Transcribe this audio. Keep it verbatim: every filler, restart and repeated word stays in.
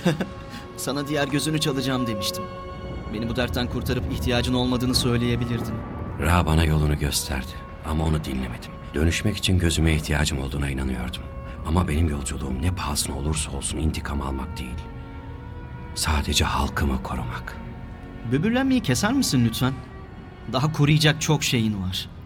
Sana diğer gözünü çalacağım demiştim. Beni bu dertten kurtarıp ihtiyacın olmadığını söyleyebilirdin. Ra bana yolunu gösterdi ama onu dinlemedim. Dönüşmek için gözüme ihtiyacım olduğuna inanıyordum. Ama benim yolculuğum ne pahasına olursa olsun intikam almak değil. Sadece halkımı korumak. Böbürlenmeyi keser misin lütfen? Daha koruyacak çok şeyin var.